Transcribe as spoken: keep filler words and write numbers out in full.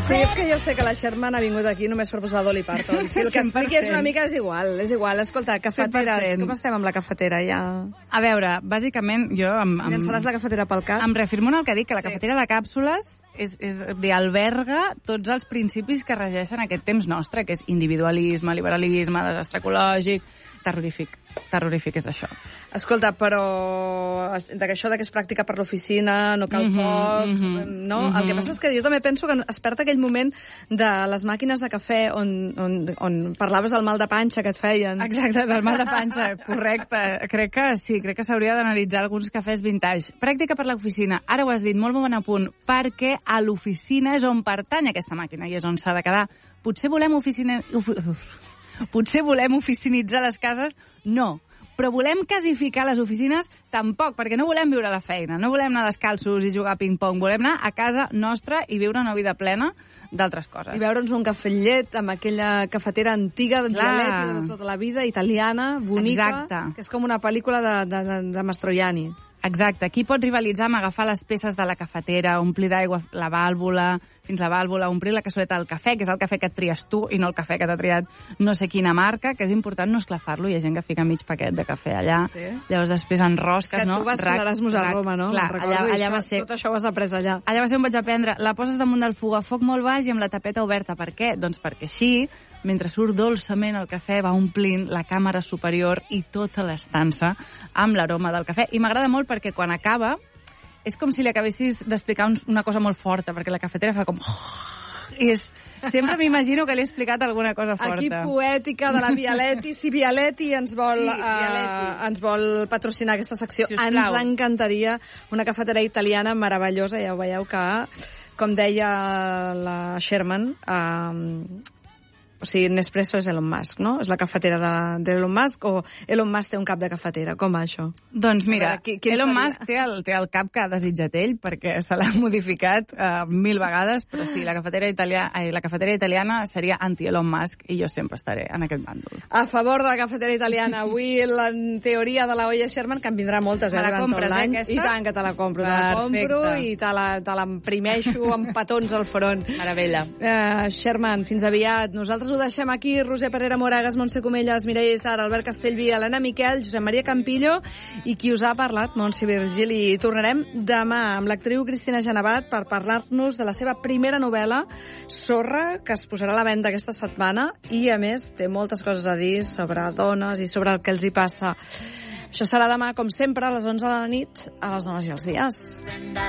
Sí, és que jo sé que la Sherman ha vingut aquí només per posar Dolly Parton. Si el que expliqui és una mica és igual, és igual. Escolta, cafeteres, com estem amb la cafetera ja? A veure, bàsicament, jo... Amb, amb... Llançaràs la cafetera pel cap? Em reafirmo en el que dic, que la cafetera de càpsules és, és, bé, alberga tots els principis que regeixen aquest temps nostre, que és individualisme, liberalisme, desastre ecològic... Terrorífic, terrorífic és això. Escolta, però de que això de que és pràctica per l'oficina, no cal Mm-hmm, foc, mm-hmm, no? mm-hmm. El que passa és que jo també penso que es perd aquell moment de les màquines de cafè on, on, on parlaves del mal de panxa que et feien. Exacte, del mal de panxa, correcte. Crec que sí, crec que s'hauria d'analitzar alguns cafès vintage. Pràctica per l'oficina, ara ho has dit, molt bon apunt, perquè a l'oficina és on pertany aquesta màquina i és on s'ha de quedar. Potser volem oficina... Uf, uf. Potser volem oficinitzar les cases? No. Però volem casificar les oficines? Tampoc, perquè no volem viure a la feina, no volem anar descalços i jugar a ping-pong, volem anar a casa nostra i viure una vida plena d'altres coses. I veure'ns un cafè amb llet amb aquella cafetera antiga de Vialetti de tota la vida, italiana, bonica, exacte, que és com una pel·lícula de, de, de, de Mastroianni. Exacte. Qui pot rivalitzar amb agafar les peces de la cafetera, omplir d'aigua la vàlvula, fins la vàlvula, omplir la cassoleta del cafè, que és el cafè que et tries tu i no el cafè que t'ha triat no sé quina marca, que és important no esclafar-lo. Hi ha gent que fica mig paquet de cafè allà, sí. Llavors després en rosques, no? És que tu vas fer l'Erasmus a Roma, no? Clar, allà, allà va ser... Tot això ho has après allà. Allà va ser on vaig aprendre. La poses damunt del foc a foc molt baix i amb la tapeta oberta. Per què? Doncs perquè així, mentre surt dolçament el cafè, va omplint la càmera superior i tota l'estança amb l'aroma del cafè. I m'agrada molt perquè quan acaba és com si li acabessis d'explicar una cosa molt forta, perquè la cafetera fa com... I és... Sempre m'imagino que li he explicat alguna cosa forta. Aquí poètica de la Vialetti. Si Vialetti ens vol, sí, uh, ens vol patrocinar aquesta secció, si ens encantaria una cafetera italiana meravellosa. Ja ho veieu que, com deia la Sherman, uh, o sigui, Nespresso és Elon Musk, no? És la cafetera d'Elon de, Musk o Elon Musk té un cap de cafetera? Com va això? Doncs mira, veure, qui, qui Elon faria? Musk té el, té el cap que ha desitjat ell perquè se l'ha modificat uh, mil vegades, però sí, la cafetera, italià, eh, la cafetera italiana seria anti-Elon Musk i jo sempre estaré en aquest bàndol. A favor de la cafetera italiana. Avui la teoria de la olla Sherman, que en vindrà moltes, eh? Me la compres, eh, aquesta? I tant que te la compro. Te la compro i te l'imprimeixo amb petons al front. Meravella. Uh, Sherman, fins aviat. Nosaltres ho deixem aquí. Roser Parera Moragas, Montse Comelles, Mireia Sara, Albert Castellví, Helena Miquel, Josep Maria Campillo i qui us ha parlat, Montse Virgili. I tornarem demà amb l'actriu Cristina Genevat per parlar-nos de la seva primera novel·la, Sorra, que es posarà a la venda aquesta setmana i, a més, té moltes coses a dir sobre dones i sobre el que els hi passa. Això serà demà, com sempre, a les onze de la nit, a les dones i els dies.